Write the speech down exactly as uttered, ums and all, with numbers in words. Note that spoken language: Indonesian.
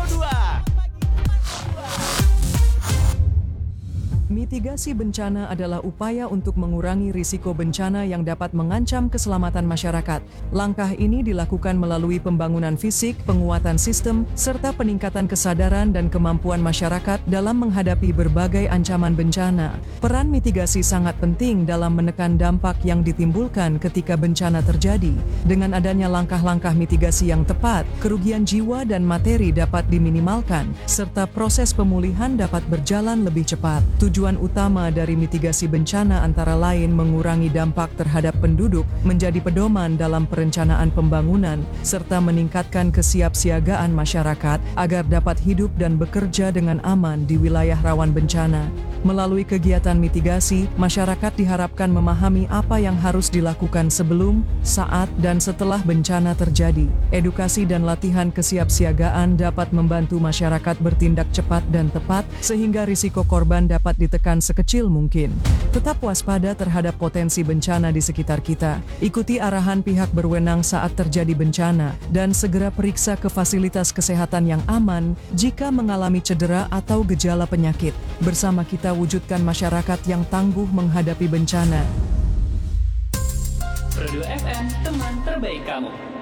dua. Mitigasi bencana adalah upaya untuk mengurangi risiko bencana yang dapat mengancam keselamatan masyarakat. Langkah ini dilakukan melalui pembangunan fisik, penguatan sistem, serta peningkatan kesadaran dan kemampuan masyarakat dalam menghadapi berbagai ancaman bencana. Peran mitigasi sangat penting dalam menekan dampak yang ditimbulkan ketika bencana terjadi. Dengan adanya langkah-langkah mitigasi yang tepat, kerugian jiwa dan materi dapat diminimalkan, serta proses pemulihan dapat berjalan lebih cepat. Tujuan utama dari mitigasi bencana antara lain mengurangi dampak terhadap penduduk, menjadi pedoman dalam perencanaan pembangunan, serta meningkatkan kesiapsiagaan masyarakat agar dapat hidup dan bekerja dengan aman di wilayah rawan bencana. Melalui kegiatan mitigasi, masyarakat diharapkan memahami apa yang harus dilakukan sebelum, saat, dan setelah bencana terjadi. Edukasi dan latihan kesiapsiagaan dapat membantu masyarakat bertindak cepat dan tepat, sehingga risiko korban dapat ditekan sekecil mungkin. Tetap waspada terhadap potensi bencana di sekitar kita. Ikuti arahan pihak berwenang saat terjadi bencana, dan segera periksa ke fasilitas kesehatan yang aman jika mengalami cedera atau gejala penyakit. Bersama kita wujudkan masyarakat yang tangguh menghadapi bencana. Pro dua F M, teman terbaik kamu.